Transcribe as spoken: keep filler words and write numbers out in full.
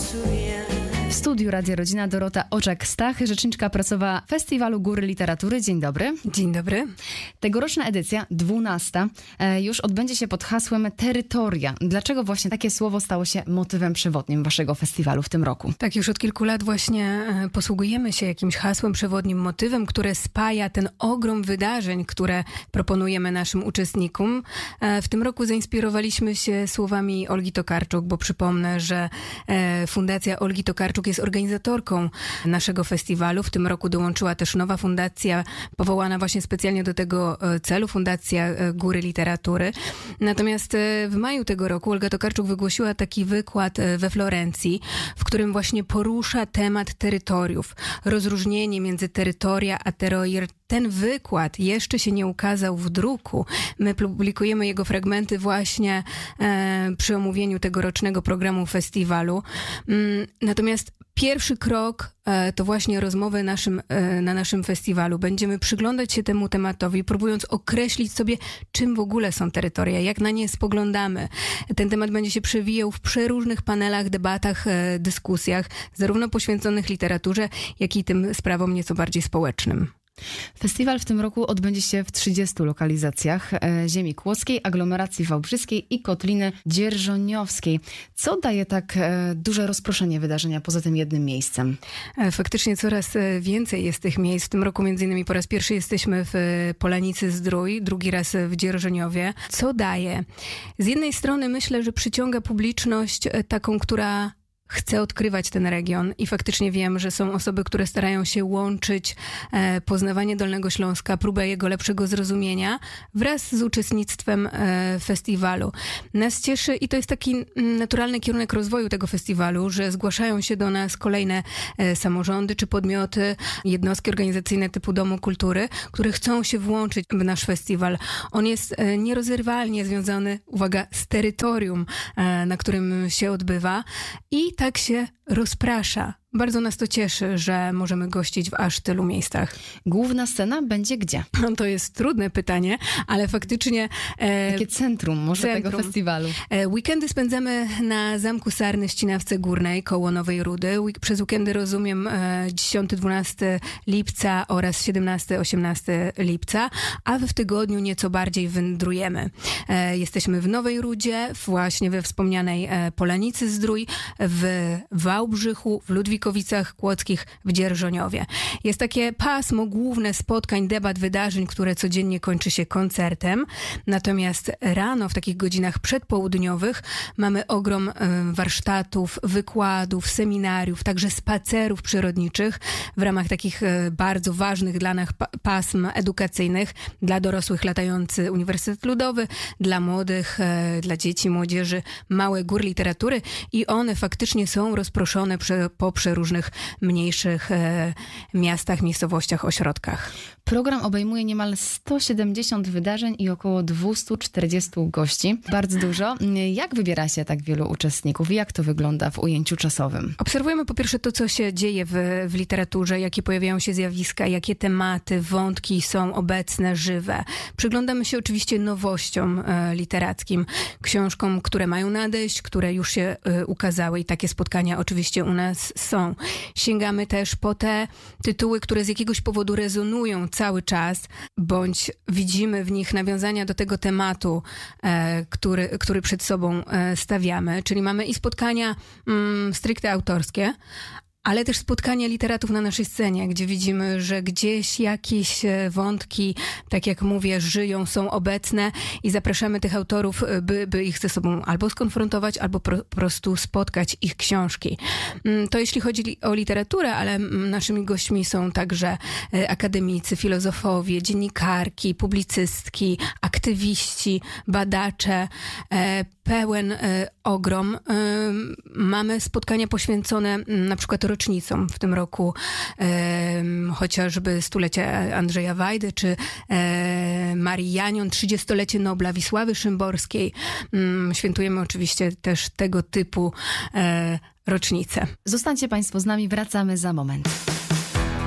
W studiu Radia Rodzina Dorota Oczak-Stach, rzeczniczka prasowa Festiwalu Góry Literatury. Dzień dobry. Dzień dobry. Tegoroczna edycja, dwunasta, już odbędzie się pod hasłem Terytoria. Dlaczego właśnie takie słowo stało się motywem przewodnim waszego festiwalu w tym roku? Tak, już od kilku lat właśnie posługujemy się jakimś hasłem przewodnim, motywem, które spaja ten ogrom wydarzeń, które proponujemy naszym uczestnikom. W tym roku zainspirowaliśmy się słowami Olgi Tokarczuk, bo przypomnę, że Fundacja Olgi Tokarczuk jest organizatorką naszego festiwalu. W tym roku dołączyła też nowa fundacja, powołana właśnie specjalnie do tego celu, Fundacja Góry Literatury. Natomiast w maju tego roku Olga Tokarczuk wygłosiła taki wykład we Florencji, w którym właśnie porusza temat terytoriów. Rozróżnienie między terytoria a terroir. Ten wykład jeszcze się nie ukazał w druku. My publikujemy jego fragmenty właśnie e, przy omówieniu tegorocznego programu festiwalu. Mm, natomiast pierwszy krok e, to właśnie rozmowy naszym, e, na naszym festiwalu. Będziemy przyglądać się temu tematowi, próbując określić sobie, czym w ogóle są terytoria, jak na nie spoglądamy. Ten temat będzie się przewijał w przeróżnych panelach, debatach, e, dyskusjach, zarówno poświęconych literaturze, jak i tym sprawom nieco bardziej społecznym. Festiwal w tym roku odbędzie się w trzydziestu lokalizacjach e, ziemi kłodzkiej, aglomeracji wałbrzyskiej i kotliny dzierżoniowskiej. Co daje tak e, duże rozproszenie wydarzenia poza tym jednym miejscem? Faktycznie coraz więcej jest tych miejsc. W tym roku między innymi po raz pierwszy jesteśmy w Polanicy Zdrój, drugi raz w Dzierżoniowie. Co daje? Z jednej strony myślę, że przyciąga publiczność taką, która chcę odkrywać ten region i faktycznie wiem, że są osoby, które starają się łączyć e, poznawanie Dolnego Śląska, próbę jego lepszego zrozumienia wraz z uczestnictwem e, festiwalu. Nas cieszy i to jest taki naturalny kierunek rozwoju tego festiwalu, że zgłaszają się do nas kolejne e, samorządy czy podmioty, jednostki organizacyjne typu Domu Kultury, które chcą się włączyć w nasz festiwal. On jest e, nierozerwalnie związany, uwaga, z terytorium, e, na którym się odbywa i tak się rozprasza. Bardzo nas to cieszy, że możemy gościć w aż tylu miejscach. Główna scena będzie gdzie? To jest trudne pytanie, ale faktycznie... E, Takie centrum może centrum. tego festiwalu. E, weekendy spędzamy na Zamku Sarny w Ścinawce Górnej koło Nowej Rudy. Week, przez weekendy rozumiem e, dziesiątego do dwunastego lipca oraz siedemnastego do osiemnastego lipca, a w tygodniu nieco bardziej wędrujemy. E, jesteśmy w Nowej Rudzie, właśnie we wspomnianej e, Polanicy Zdrój, w Wałbrzychu, w Ludwikowicach Kłodzkich, w Dzierżoniowie. Jest takie pasmo główne spotkań, debat, wydarzeń, które codziennie kończy się koncertem. Natomiast rano, w takich godzinach przedpołudniowych, mamy ogrom warsztatów, wykładów, seminariów, także spacerów przyrodniczych w ramach takich bardzo ważnych dla nas pasm edukacyjnych. Dla dorosłych latający Uniwersytet Ludowy, dla młodych, dla dzieci, młodzieży małe góry literatury i one faktycznie są rozproszone po różnych mniejszych e, miastach, miejscowościach, ośrodkach. Program obejmuje niemal sto siedemdziesiąt wydarzeń i około dwieście czterdzieści gości. Bardzo dużo. Jak wybiera się tak wielu uczestników? Jak to wygląda w ujęciu czasowym? Obserwujemy po pierwsze to, co się dzieje w, w literaturze, jakie pojawiają się zjawiska, jakie tematy, wątki są obecne, żywe. Przyglądamy się oczywiście nowościom e, literackim, książkom, które mają nadejść, które już się e, ukazały i takie spotkania oczywiście u nas są. Sięgamy też po te tytuły, które z jakiegoś powodu rezonują cały czas, bądź widzimy w nich nawiązania do tego tematu, e, który, który przed sobą e, stawiamy. Czyli mamy i spotkania mm, stricte autorskie, ale też spotkania literatów na naszej scenie, gdzie widzimy, że gdzieś jakieś wątki, tak jak mówię, żyją, są obecne i zapraszamy tych autorów, by, by ich ze sobą albo skonfrontować, albo po prostu spotkać ich książki. To jeśli chodzi o literaturę, ale naszymi gośćmi są także akademicy, filozofowie, dziennikarki, publicystki, aktywiści, badacze, pełen ogrom. Mamy spotkania poświęcone na przykład rocznicom. W tym roku e, chociażby stulecia Andrzeja Wajdy, czy e, Marii Janion, trzydziestolecie Nobla Wisławy Szymborskiej. Mm, świętujemy oczywiście też tego typu e, rocznice. Zostańcie Państwo z nami, wracamy za moment.